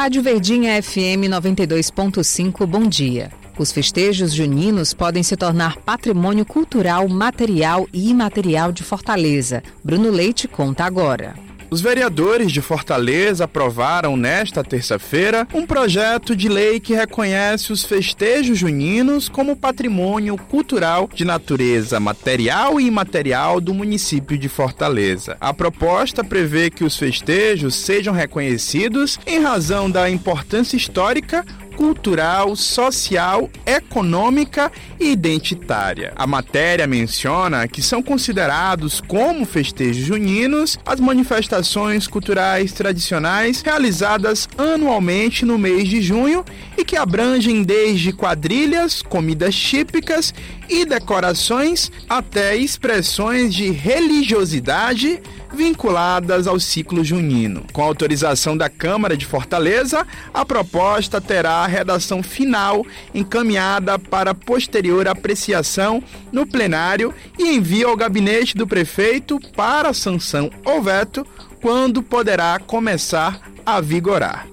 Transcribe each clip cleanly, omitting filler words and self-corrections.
Rádio Verdinha FM 92.5, bom dia. Os festejos juninos podem se tornar patrimônio cultural, material e imaterial de Fortaleza. Bruno Leite conta agora. Os vereadores de Fortaleza aprovaram nesta terça-feira um projeto de lei que reconhece os festejos juninos como patrimônio cultural de natureza material e imaterial do município de Fortaleza. A proposta prevê que os festejos sejam reconhecidos em razão da importância histórica, cultural, social, econômica e identitária. A matéria menciona que são considerados como festejos juninos as manifestações culturais tradicionais realizadas anualmente no mês de junho e que abrangem desde quadrilhas, comidas típicas e decorações até expressões de religiosidade vinculadas ao ciclo junino. Com a autorização da Câmara de Fortaleza, a proposta terá a redação final encaminhada para posterior apreciação no plenário e envio ao gabinete do prefeito para sanção ou veto, quando poderá começar a vigorar.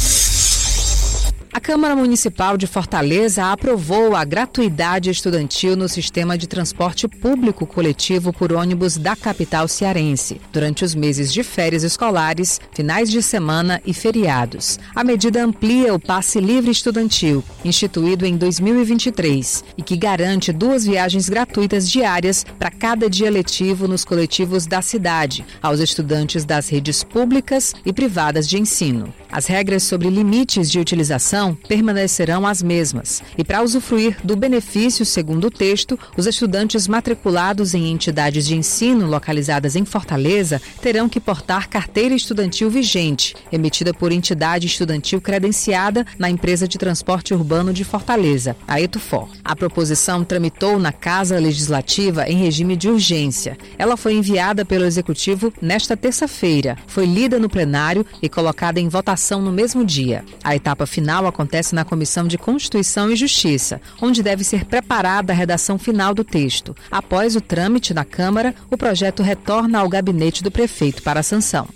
A Câmara Municipal de Fortaleza aprovou a gratuidade estudantil no sistema de transporte público coletivo por ônibus da capital cearense, durante os meses de férias escolares, finais de semana e feriados. A medida amplia o passe livre estudantil, instituído em 2023, e que garante 2 viagens gratuitas diárias para cada dia letivo nos coletivos da cidade, aos estudantes das redes públicas e privadas de ensino. As regras sobre limites de utilização permanecerão as mesmas. E para usufruir do benefício, segundo o texto, os estudantes matriculados em entidades de ensino localizadas em Fortaleza terão que portar carteira estudantil vigente, emitida por entidade estudantil credenciada na empresa de transporte urbano de Fortaleza, a Etufor. A proposição tramitou na Casa Legislativa em regime de urgência. Ela foi enviada pelo Executivo nesta terça-feira, foi lida no plenário e colocada em votação no mesmo dia. A etapa final acontece na Comissão de Constituição e Justiça, onde deve ser preparada a redação final do texto. Após o trâmite na Câmara, o projeto retorna ao gabinete do prefeito para a sanção.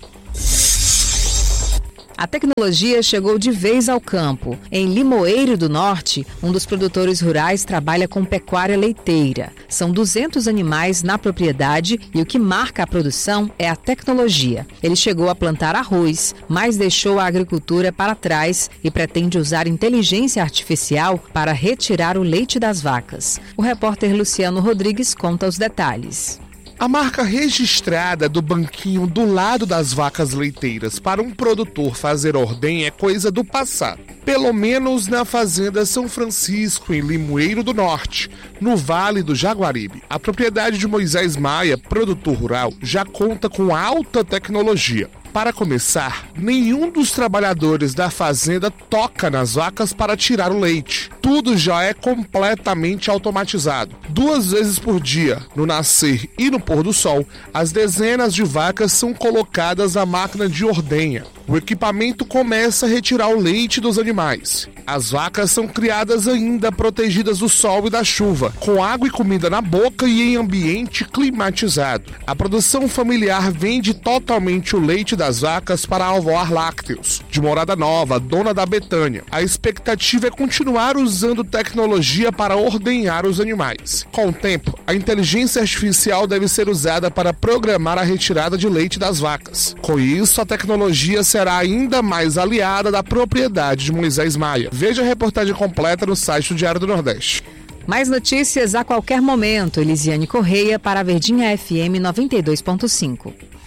A tecnologia chegou de vez ao campo. Em Limoeiro do Norte, um dos produtores rurais trabalha com pecuária leiteira. São 200 animais na propriedade e o que marca a produção é a tecnologia. Ele chegou a plantar arroz, mas deixou a agricultura para trás e pretende usar inteligência artificial para retirar o leite das vacas. O repórter Luciano Rodrigues conta os detalhes. A marca registrada do banquinho do lado das vacas leiteiras para um produtor fazer ordenha é coisa do passado. Pelo menos na fazenda São Francisco, em Limoeiro do Norte, no Vale do Jaguaribe. A propriedade de Moisés Maia, produtor rural, já conta com alta tecnologia. Para começar, nenhum dos trabalhadores da fazenda toca nas vacas para tirar o leite. Tudo já é completamente automatizado. 2 vezes por dia, no nascer e no pôr do sol, as dezenas de vacas são colocadas na máquina de ordenha. O equipamento começa a retirar o leite dos animais. As vacas são criadas ainda protegidas do sol e da chuva, com água e comida na boca e em ambiente climatizado. A produção familiar vende totalmente o leite das vacas para a Alvoar Lácteos, de Morada Nova, dona da Betânia. A expectativa é continuar usando tecnologia para ordenhar os animais. Com o tempo, a inteligência artificial deve ser usada para programar a retirada de leite das vacas. Com isso, a tecnologia será ainda mais aliada da propriedade de Moisés Maia. Veja a reportagem completa no site do Diário do Nordeste. Mais notícias a qualquer momento. Elisiane Correia para a Verdinha FM 92.5.